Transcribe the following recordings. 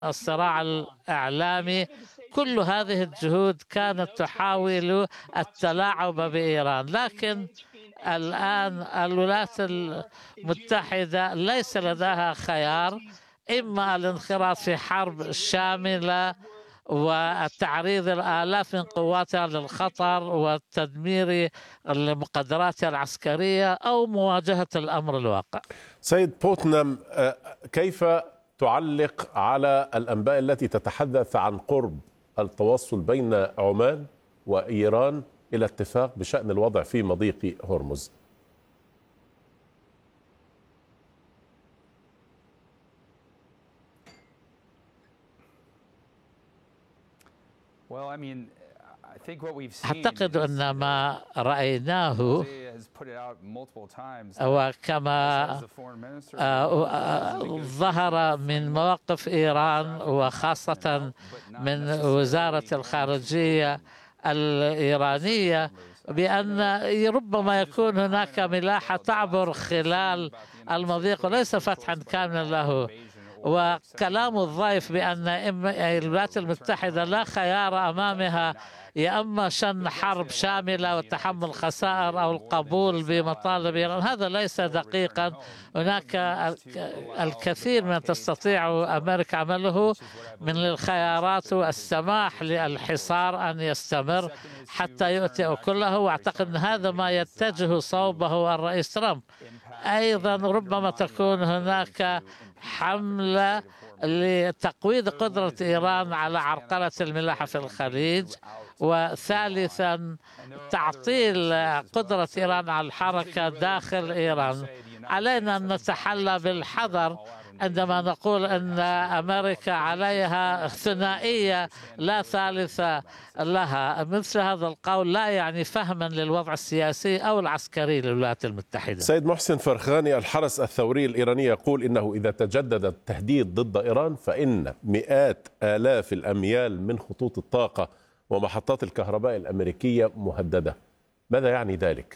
الصراع الإعلامي، كل هذه الجهود كانت تحاول التلاعب بإيران. لكن الآن الولايات المتحدة ليس لديها خيار، إما الانخراط في حرب شاملة وتعريض الآلاف من قواتها للخطر وتدمير مقدراتها العسكرية، أو مواجهة الأمر الواقع. سيد بوتنام، كيف تعلق على الأنباء التي تتحدث عن قرب التوصل بين عمان وإيران إلى اتفاق بشأن الوضع في مضيق هرمز؟ أعتقد أن ما رأيناه، وكما ظهر من مواقف إيران وخاصة من وزارة الخارجية الإيرانية، بأن ربما يكون هناك ملاحة تعبر خلال المضيق وليس فتحا كاملا له. وكلام الضيف بأن الولايات المتحدة لا خيار أمامها، يا أما شن حرب شاملة وتحمل خسائر أو القبول بمطالب إيران، هذا ليس دقيقا. هناك الكثير من تستطيع أمريكا عمله من الخيارات، والسماح للحصار أن يستمر حتى يؤتي كله. وأعتقد أن هذا ما يتجه صوبه الرئيس ترامب. أيضا ربما تكون هناك حملة لتقويض قدرة إيران على عرقلة الملاحة في الخليج. وثالثا تعطيل قدرة إيران على الحركة داخل إيران. علينا أن نتحلى بالحذر عندما نقول أن أمريكا عليها ثنائية لا ثالث لها. مثل هذا القول لا يعني فهما للوضع السياسي أو العسكري للولايات المتحدة. سيد محسن فرخاني، الحرس الثوري الإيراني يقول إنه إذا تجدد التهديد ضد إيران فإن مئات آلاف الأميال من خطوط الطاقة ومحطات الكهرباء الأمريكية مهددة. ماذا يعني ذلك؟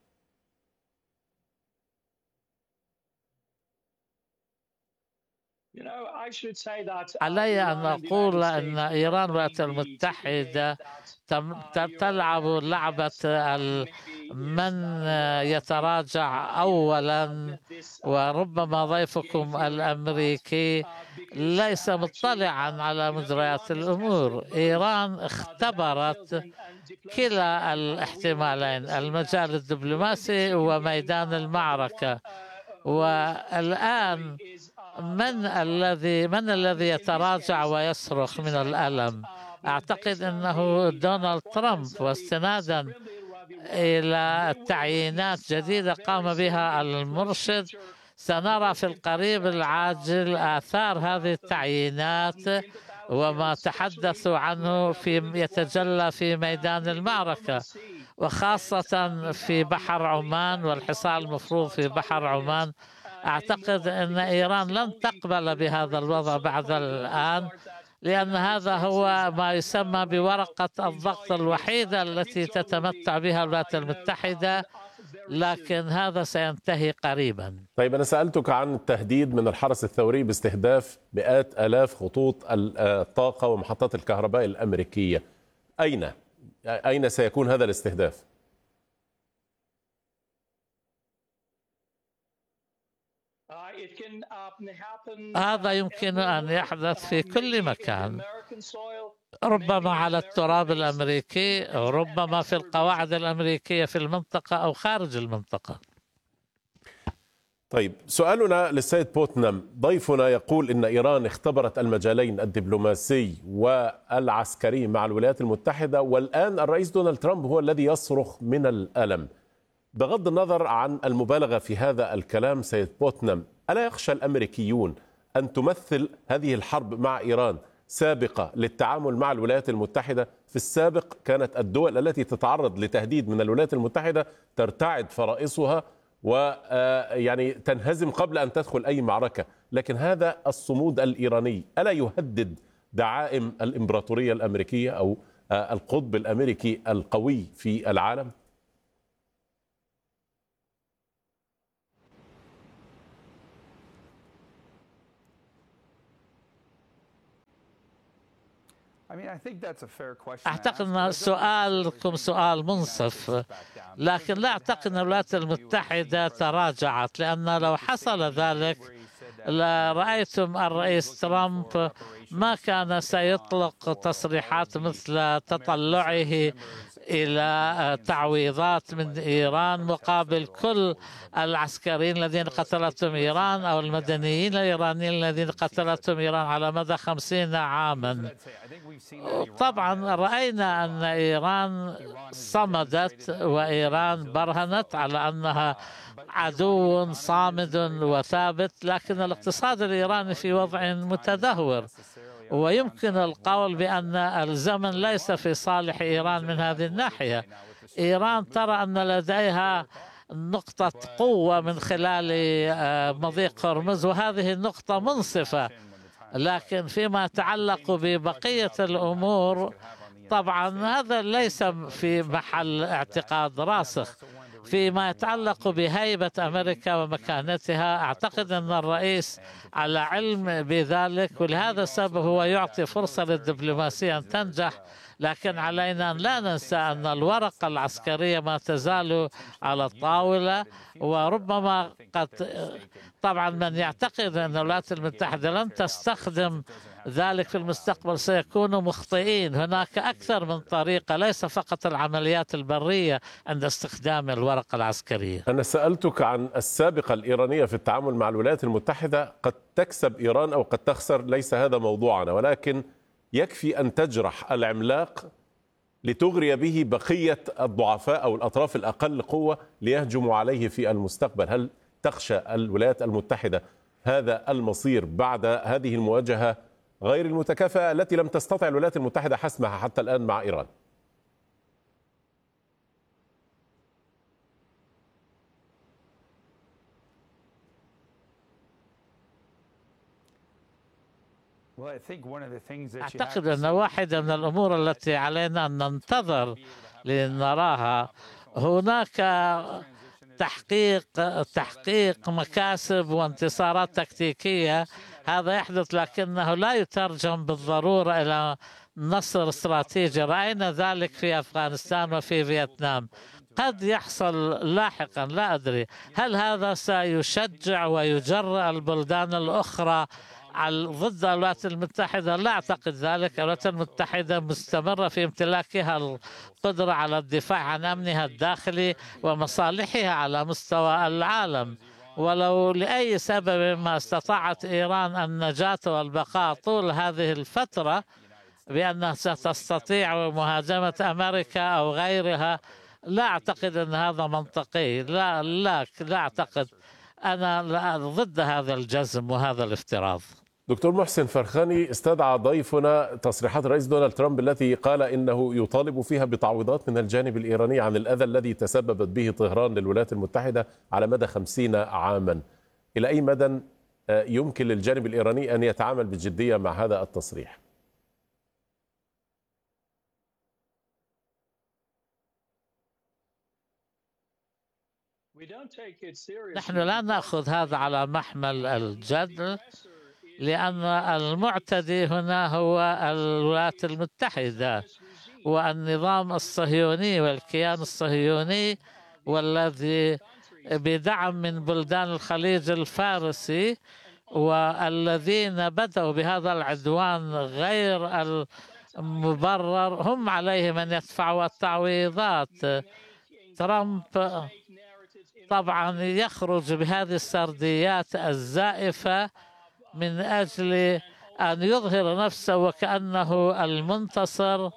علي أن أقول أن إيران والولايات المتحدة تلعب لعبة من يتراجع أولا. وربما ضيفكم الأمريكي ليس مطلعا على مجريات الأمور. إيران اختبرت كلا الاحتمالين، المجال الدبلوماسي وميدان المعركة. والآن من الذي يتراجع ويصرخ من الألم؟ أعتقد أنه دونالد ترامب، واستنادا إلى تعيينات جديدة قام بها المرشد سنرى في القريب العاجل آثار هذه التعيينات، وما تحدثوا عنه يتجلى في ميدان المعركة، وخاصة في بحر عمان والحصار المفروض في بحر عمان. أعتقد أن إيران لن تقبل بهذا الوضع بعد الآن، لأن هذا هو ما يسمى بورقة الضغط الوحيدة التي تتمتع بها الولايات المتحدة، لكن هذا سينتهي قريبا. طيب، أنا سألتك عن التهديد من الحرس الثوري باستهداف مئات آلاف خطوط الطاقة ومحطات الكهرباء الأمريكية. أين سيكون هذا الاستهداف؟ هذا يمكن أن يحدث في كل مكان، ربما على التراب الأمريكي، ربما في القواعد الأمريكية في المنطقة أو خارج المنطقة. طيب، سؤالنا للسيد بوتنام، ضيفنا يقول إن إيران اختبرت المجالين الدبلوماسي والعسكري مع الولايات المتحدة، والآن الرئيس دونالد ترامب هو الذي يصرخ من الألم. بغض النظر عن المبالغة في هذا الكلام، سيد بوتنام، ألا يخشى الأمريكيون أن تمثل هذه الحرب مع إيران سابقة للتعامل مع الولايات المتحدة؟ في السابق كانت الدول التي تتعرض لتهديد من الولايات المتحدة ترتعد فرائصها ويعني تنهزم قبل أن تدخل أي معركة، لكن هذا الصمود الإيراني ألا يهدد دعائم الإمبراطورية الأمريكية أو القطب الأمريكي القوي في العالم؟ أعتقد أن سؤالكم سؤال منصف، لكن لا أعتقد أن الولايات المتحدة تراجعت، لأن لو حصل ذلك لرأيتم الرئيس ترامب ما كان سيطلق تصريحات مثل تطلعه إلى تعويضات من إيران مقابل كل العسكريين الذين قتلتهم إيران أو المدنيين الإيرانيين الذين قتلتهم إيران على مدى 50 عاما. طبعا رأينا أن إيران صمدت وإيران برهنت على أنها عدو صامد وثابت، لكن الاقتصاد الإيراني في وضع متدهور، ويمكن القول بأن الزمن ليس في صالح إيران من هذه الناحية. إيران ترى أن لديها نقطة قوة من خلال مضيق هرمز، وهذه النقطة منصفة، لكن فيما يتعلق ببقية الأمور طبعا هذا ليس في محل اعتقاد راسخ. فيما يتعلق بهيبة أمريكا ومكانتها أعتقد أن الرئيس على علم بذلك، ولهذا السبب هو يعطي فرصة للدبلوماسية أن تنجح، لكن علينا أن لا ننسى أن الورقة العسكرية ما تزال على الطاولة، وربما طبعا من يعتقد أن الولايات المتحدة لن تستخدم ذلك في المستقبل سيكونوا مخطئين. هناك أكثر من طريقة، ليس فقط العمليات البرية عند استخدام الورقة العسكرية. أنا سألتك عن السابقة الإيرانية في التعامل مع الولايات المتحدة، قد تكسب إيران أو قد تخسر، ليس هذا موضوعنا، ولكن يكفي أن تجرح العملاق لتغري به بقية الضعفاء أو الأطراف الأقل قوة ليهجموا عليه في المستقبل. هل تخشى الولايات المتحدة هذا المصير بعد هذه المواجهة غير المتكافئة التي لم تستطع الولايات المتحدة حسمها حتى الآن مع إيران؟ أعتقد أن واحدة من الأمور التي علينا أن ننتظر لنراها، هناك تحقيق مكاسب وانتصارات تكتيكية، هذا يحدث لكنه لا يترجم بالضرورة إلى نصر استراتيجي. رأينا ذلك في أفغانستان وفي فيتنام، قد يحصل لاحقا، لا أدري هل هذا سيشجع ويجرأ البلدان الأخرى ضد الولايات المتحدة. لا أعتقد ذلك. الولايات المتحدة مستمرة في امتلاكها القدرة على الدفاع عن أمنها الداخلي ومصالحها على مستوى العالم، ولو لأي سبب ما استطاعت إيران النجاة والبقاء طول هذه الفترة بأنها ستستطيع مهاجمة أمريكا أو غيرها، لا أعتقد أن هذا منطقي. لا أعتقد. أنا ضد هذا الجزم وهذا الافتراض. دكتور محسن فرخاني، استدعى ضيفنا تصريحات الرئيس دونالد ترامب التي قال إنه يطالب فيها بتعويضات من الجانب الإيراني عن الأذى الذي تسببت به طهران للولايات المتحدة على مدى 50 عاما. إلى أي مدى يمكن للجانب الإيراني أن يتعامل بجدية مع هذا التصريح؟ نحن لا نأخذ هذا على محمل الجد، لأن المعتدي هنا هو الولايات المتحدة والنظام الصهيوني والكيان الصهيوني، والذي بدعم من بلدان الخليج الفارسي، والذين بدأوا بهذا العدوان غير المبرر هم عليهم أن يدفعوا التعويضات. ترامب طبعا يخرج بهذه السرديات الزائفة من أجل أن يظهر نفسه وكأنه المنتصر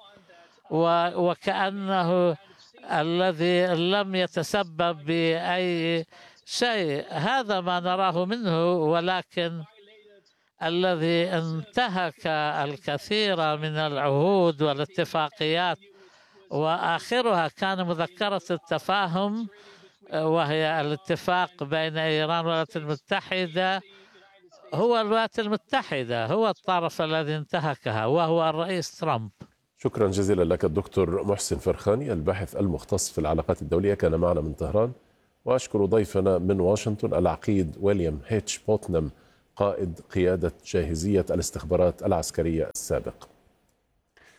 وكأنه الذي لم يتسبب بأي شيء. هذا ما نراه منه، ولكن الذي انتهك الكثير من العهود والاتفاقيات وآخرها كان مذكرة التفاهم، وهي الاتفاق بين إيران والولايات المتحدة. هو الولايات المتحدة هو الطرف الذي انتهكها، وهو الرئيس ترامب. شكرا جزيلا لك الدكتور محسن فرخاني، الباحث المختص في العلاقات الدولية، كان معنا من طهران. وأشكر ضيفنا من واشنطن العقيد ويليام هيتش بوتنام، قائد قيادة جاهزية الاستخبارات العسكرية السابق.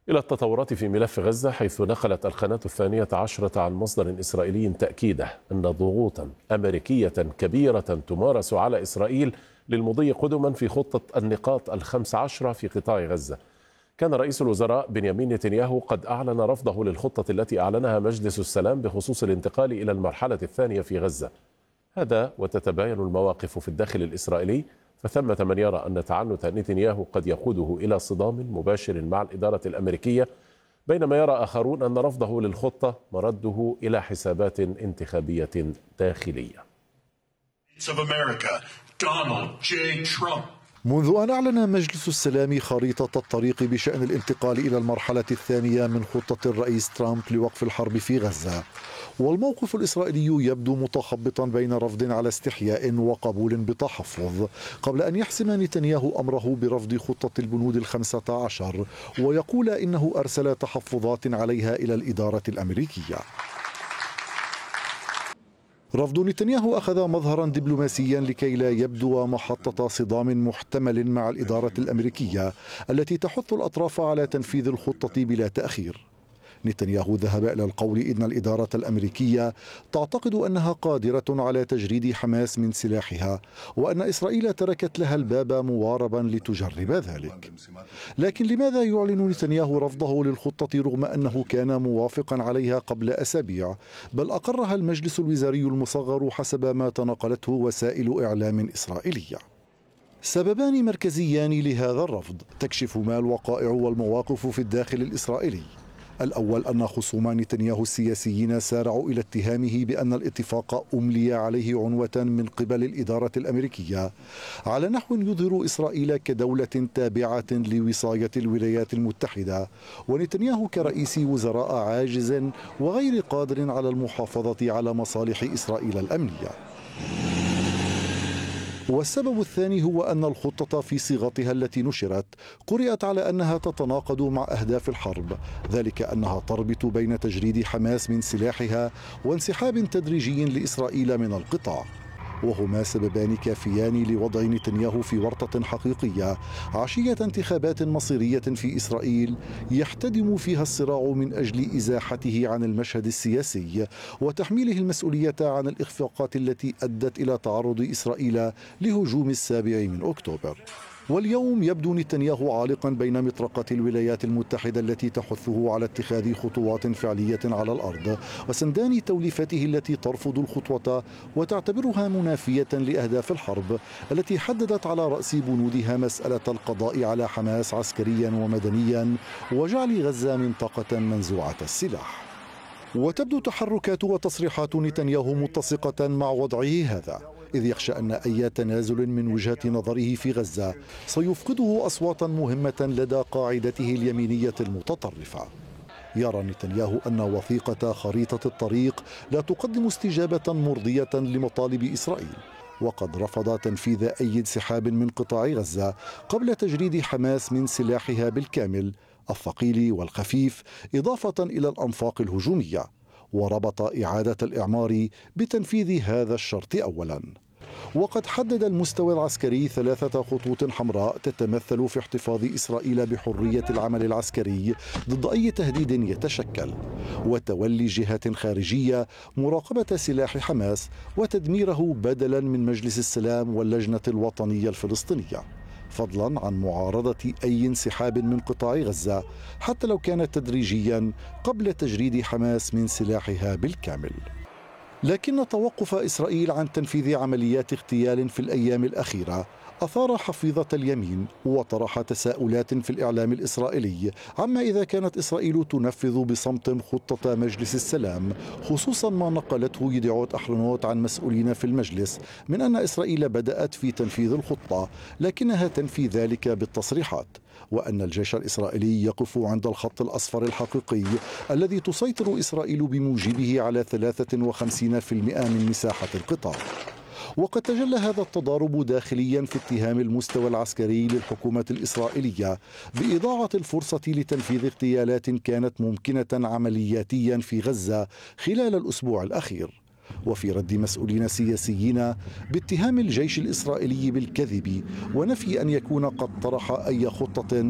إلى التطورات في ملف غزة، حيث نقلت القناة الثانية عشرة عن مصدر إسرائيلي تأكيده أن ضغوطا أمريكية كبيرة تمارس على إسرائيل للمضي قدما في خطة النقاط ال15 في قطاع غزة. كان رئيس الوزراء بنيامين نتنياهو قد أعلن رفضه للخطة التي أعلنها مجلس السلام بخصوص الانتقال إلى المرحلة الثانية في غزة. هذا وتتباين المواقف في الداخل الإسرائيلي، فثمة من يرى أن تعنت نتنياهو قد يقوده إلى صدام مباشر مع الإدارة الأمريكية، بينما يرى آخرون أن رفضه للخطة مرده إلى حسابات انتخابية داخلية. منذ أن أعلن مجلس السلام خريطة الطريق بشأن الانتقال إلى المرحلة الثانية من خطة الرئيس ترامب لوقف الحرب في غزة، والموقف الإسرائيلي يبدو متخبطا بين رفض على استحياء وقبول بتحفظ، قبل أن يحسم نتنياهو أمره برفض خطة البنود ال15 ويقول إنه أرسل تحفظات عليها إلى الإدارة الأمريكية. رفض نتنياهو أخذ مظهرا دبلوماسيا لكي لا يبدو محطة صدام محتمل مع الإدارة الأمريكية التي تحث الأطراف على تنفيذ الخطة بلا تأخير. نتنياهو ذهب إلى القول إن الإدارة الأمريكية تعتقد أنها قادرة على تجريد حماس من سلاحها، وأن إسرائيل تركت لها الباب مواربا لتجرب ذلك. لكن لماذا يعلن نتنياهو رفضه للخطة رغم أنه كان موافقا عليها قبل أسابيع، بل أقرها المجلس الوزاري المصغر حسب ما تناقلته وسائل إعلام إسرائيلية؟ سببان مركزيان لهذا الرفض تكشف ما الوقائع والمواقف في الداخل الإسرائيلي. الأول أن خصوم نتنياهو السياسيين سارعوا إلى اتهامه بأن الاتفاق أملي عليه عنوة من قبل الإدارة الأمريكية على نحو يظهر إسرائيل كدولة تابعة لوصاية الولايات المتحدة، ونتنياهو كرئيس وزراء عاجز وغير قادر على المحافظة على مصالح إسرائيل الأمنية. والسبب الثاني هو أن الخطة في صيغتها التي نشرت قرأت على أنها تتناقض مع أهداف الحرب، ذلك أنها تربط بين تجريد حماس من سلاحها وانسحاب تدريجي لإسرائيل من القطاع، وهما سببان كافيان لوضع نتنياهو في ورطة حقيقية عشية انتخابات مصيرية في إسرائيل يحتدم فيها الصراع من أجل إزاحته عن المشهد السياسي وتحميله المسؤولية عن الإخفاقات التي أدت إلى تعرض إسرائيل لهجوم 7 أكتوبر. واليوم يبدو نتنياهو عالقا بين مطرقة الولايات المتحدة التي تحثه على اتخاذ خطوات فعلية على الأرض، وسندان توليفته التي ترفض الخطوة وتعتبرها منافية لأهداف الحرب التي حددت على رأس بنودها مسألة القضاء على حماس عسكريا ومدنيا وجعل غزة منطقة منزوعة السلاح. وتبدو تحركات وتصريحات نتنياهو متسقة مع وضعه هذا، إذ يخشى أن أي تنازل من وجهة نظره في غزة سيفقده أصواتا مهمة لدى قاعدته اليمينية المتطرفة. يرى نتنياهو أن وثيقة خريطة الطريق لا تقدم استجابة مرضية لمطالب إسرائيل، وقد رفض تنفيذ أي انسحاب من قطاع غزة قبل تجريد حماس من سلاحها بالكامل الثقيل والخفيف، إضافة إلى الأنفاق الهجومية، وربط إعادة الإعمار بتنفيذ هذا الشرط أولا. وقد حدد المستوى العسكري 3 خطوط حمراء تتمثل في احتفاظ إسرائيل بحرية العمل العسكري ضد أي تهديد يتشكل، وتولي جهة خارجية مراقبة سلاح حماس وتدميره بدلا من مجلس السلام واللجنة الوطنية الفلسطينية، فضلا عن معارضة أي انسحاب من قطاع غزة حتى لو كان تدريجيا قبل تجريد حماس من سلاحها بالكامل. لكن توقف إسرائيل عن تنفيذ عمليات اغتيال في الأيام الأخيرة أثار حفيظة اليمين وطرح تساؤلات في الإعلام الإسرائيلي عما إذا كانت إسرائيل تنفذ بصمت خطة مجلس السلام، خصوصا ما نقلته يدعوت أحرنوت عن مسؤولين في المجلس من أن إسرائيل بدأت في تنفيذ الخطة لكنها تنفي ذلك بالتصريحات، وأن الجيش الإسرائيلي يقف عند الخط الأصفر الحقيقي الذي تسيطر إسرائيل بموجبه على 53% من مساحة القطاع. وقد تجلى هذا التضارب داخليا في اتهام المستوى العسكري للحكومة الإسرائيلية بإضاعة الفرصة لتنفيذ اغتيالات كانت ممكنة عملياتيا في غزة خلال الأسبوع الأخير، وفي رد مسؤولين سياسيين باتهام الجيش الإسرائيلي بالكذب ونفي أن يكون قد طرح أي خطة